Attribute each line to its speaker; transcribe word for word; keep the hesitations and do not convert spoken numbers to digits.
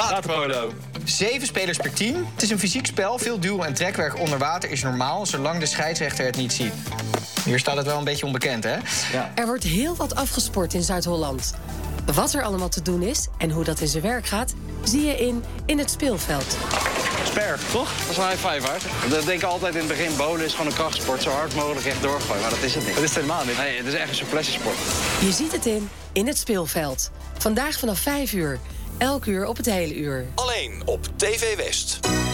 Speaker 1: Waterpolo.
Speaker 2: Zeven spelers per team. Het is een fysiek spel. Veel duw- en trekwerk onder water is normaal, zolang de scheidsrechter het niet ziet. Hier staat het wel een beetje onbekend, hè?
Speaker 3: Ja. Er wordt heel wat afgesport in Zuid-Holland. Wat er allemaal te doen is en hoe dat in zijn werk gaat, zie je in In het Speelveld.
Speaker 1: Sper, toch? Dat is een high five, hè? We denken altijd in het begin, bowlen is gewoon een krachtsport. Zo hard mogelijk echt doorgooien, maar dat is het niet.
Speaker 2: Dat is het helemaal niet.
Speaker 1: Nee, het is echt een souplessesport.
Speaker 3: Je ziet het in In het Speelveld. Vandaag vanaf vijf uur. Elk uur op het hele uur.
Speaker 4: Alleen op T V West.